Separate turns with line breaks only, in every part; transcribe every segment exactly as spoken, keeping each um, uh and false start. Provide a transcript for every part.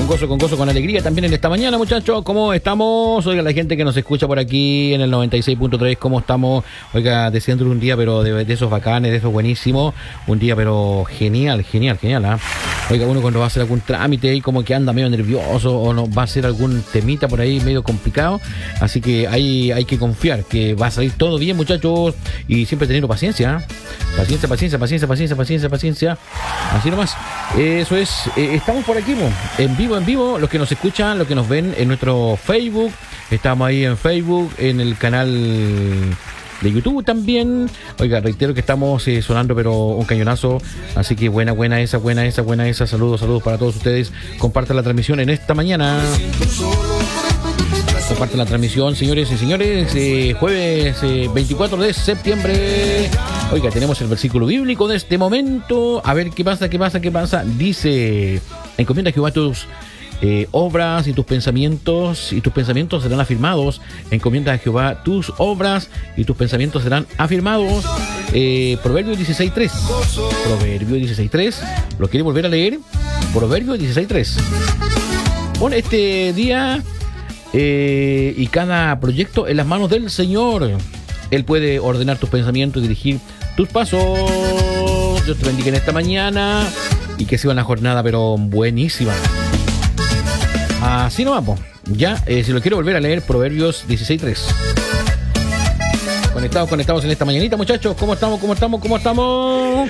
Con gozo, con gozo, con alegría también en esta mañana, muchachos. ¿Cómo estamos? Oiga, la gente que nos escucha por aquí en el noventa y seis punto tres, ¿cómo estamos? Oiga, deseándole un día, pero de, de esos bacanes, de esos buenísimos. Un día, pero genial, genial, genial, ¿ah? ¿eh? Oiga, uno cuando va a hacer algún trámite y como que anda medio nervioso o no va a hacer algún temita por ahí medio complicado. Así que ahí hay que confiar que va a salir todo bien, muchachos. Y siempre teniendo paciencia, ¿eh? Paciencia, paciencia, paciencia, paciencia, paciencia, paciencia. Así nomás. Eso es. Eh, estamos por aquí, en vivo, en vivo. Los que nos escuchan, los que nos ven en nuestro Facebook. Estamos ahí en Facebook, en el canal de YouTube también. Oiga, reitero que estamos eh, sonando, pero un cañonazo. Así que buena, buena esa, buena esa, buena esa. Saludos, saludos para todos ustedes. Compartan la transmisión en esta mañana. Compartan la transmisión, señores y señores. Eh, jueves eh, veinticuatro de septiembre. Oiga, tenemos el versículo bíblico de este momento. A ver qué pasa, qué pasa, qué pasa. Dice: encomienda a Jehová tus eh, obras y tus pensamientos, y tus pensamientos serán afirmados. Encomienda a Jehová tus obras y tus pensamientos serán afirmados. Eh, Proverbios dieciséis tres. Proverbios dieciséis tres. ¿Lo quiere volver a leer? Proverbios dieciséis tres. Pon este día eh, y cada proyecto en las manos del Señor. Él puede ordenar tus pensamientos y dirigir tus pasos. Dios te bendiga en esta mañana y que sea una jornada pero buenísima. Así nomás, po. Ya, eh, si lo quiero volver a leer, Proverbios dieciséis tres. Conectados, conectados en esta mañanita, muchachos. ¿Cómo estamos? ¿Cómo estamos? ¿Cómo estamos?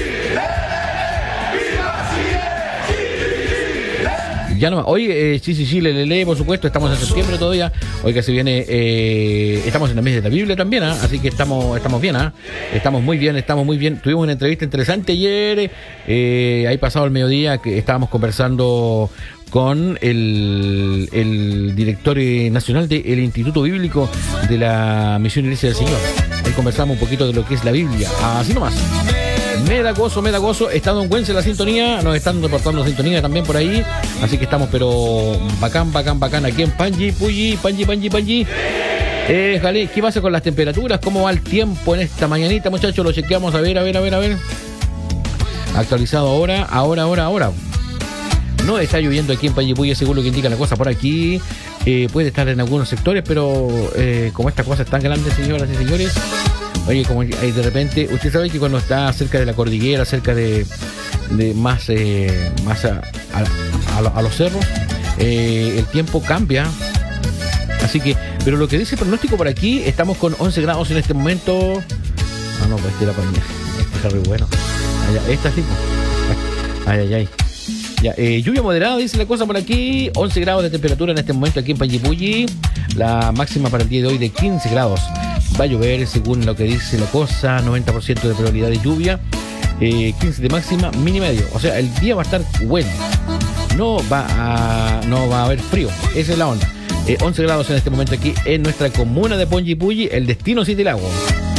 Ya no, hoy, eh, sí, sí, sí, le, le, le, por supuesto, estamos en septiembre todavía. Oiga, se viene, eh, estamos en el mes de la Biblia también, ¿eh? Así que estamos, estamos bien, ¿eh? Estamos muy bien, estamos muy bien. Tuvimos una entrevista interesante ayer, eh, ahí pasado el mediodía, que estábamos conversando con el, el director nacional del Instituto Bíblico de la Misión Iglesia del Señor. Ahí conversamos un poquito de lo que es la Biblia, así nomás. Me da gozo, me da gozo. Está Don Güense en la sintonía. Nos están reportando sintonía también por ahí. Así que estamos, pero bacán, bacán, bacán. Aquí en Panji, Puyi, Panji, Panji, Panji. Eh, jale, ¿qué pasa con las temperaturas? ¿Cómo va el tiempo en esta mañanita, muchachos? Lo chequeamos. A ver, a ver, a ver, a ver. Actualizado ahora, ahora, ahora, ahora. No está lloviendo aquí en Panji, Puyi, según lo que indica la cosa por aquí. Eh, puede estar en algunos sectores, pero eh, como esta cosa es tan grande, señoras y señores. Oye, como hay de repente, usted sabe que cuando está cerca de la cordillera, cerca de, de más, eh, más a, a, a, a los cerros, eh, el tiempo cambia. Así que, pero lo que dice el pronóstico por aquí, estamos con once grados en este momento. Ah, no, pues este era para mí. Este es muy bueno. Allá, esta sí. Ay, ay, ay. Ya, eh, lluvia moderada, dice la cosa por aquí. once grados de temperatura en este momento aquí en Panguipulli. La máxima para el día de hoy de quince grados. Va a llover según lo que dice la cosa, noventa por ciento de probabilidad de lluvia, eh, quince de máxima, mínima de medio. O sea, el día va a estar bueno. No va a, no va a haber frío. Esa es la onda. Eh, once grados en este momento aquí en nuestra comuna de Panguipulli, el destino Siete Lagos.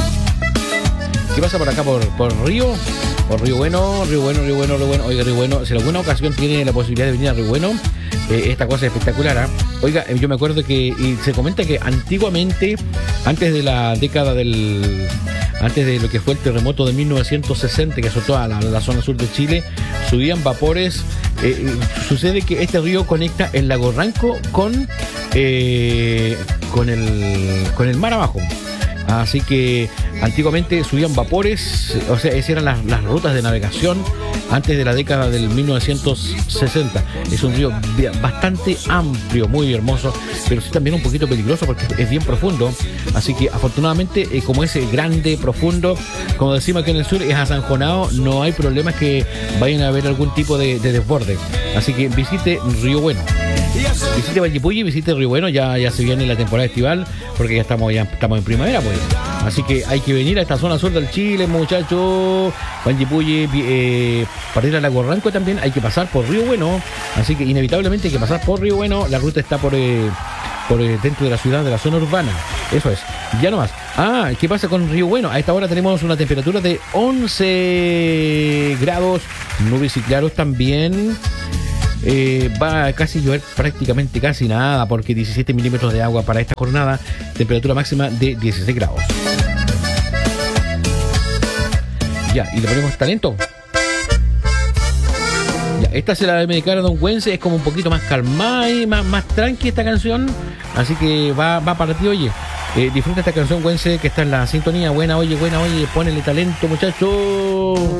¿Qué pasa por acá por, por Río? Por Río Bueno, Río Bueno, Río Bueno, Río Bueno. Oiga, Río Bueno, si en alguna ocasión tiene la posibilidad de venir a Río Bueno, eh, esta cosa es espectacular, ¿eh? Oiga, yo me acuerdo que, y se comenta que antiguamente, antes de la década del, antes de lo que fue el terremoto de mil novecientos sesenta que azotó a la, la zona sur de Chile, subían vapores. Eh, sucede que este río conecta el lago Ranco con, eh, con, el, con el mar abajo. Así que antiguamente subían vapores, o sea, esas eran las, las rutas de navegación antes de la década del mil novecientos sesenta. Es un río bastante amplio, muy hermoso, pero sí también un poquito peligroso porque es bien profundo. Así que afortunadamente, eh, como es grande, profundo, como decimos aquí en el sur, es asanjonado, no hay problemas que vayan a haber algún tipo de, de desborde. Así que visite Río Bueno. Visite Panguipulli, visite Río Bueno, ya, ya se viene la temporada estival, porque ya estamos, ya estamos en primavera, pues. Así que hay que venir a esta zona sur del Chile, muchachos. Panguipulli, eh, para ir a Lago Ranco también hay que pasar por Río Bueno. Así que inevitablemente hay que pasar por Río Bueno. La ruta está por, eh, por eh, dentro de la ciudad, de la zona urbana. Eso es. Ya nomás. Ah, ¿qué pasa con Río Bueno? A esta hora tenemos una temperatura de once grados, nubes y claros también. Eh, va a casi llover prácticamente casi nada, porque diecisiete milímetros de agua para esta jornada, temperatura máxima de dieciséis grados. Ya, y le ponemos talento. Ya, esta se la va a dedicar a Don Güense, es como un poquito más calmada y más, más tranqui esta canción, así que va, va para ti, oye. Eh, disfruta esta canción, Güense, que está en la sintonía. Buena, oye, buena, oye, ponele talento, muchachos.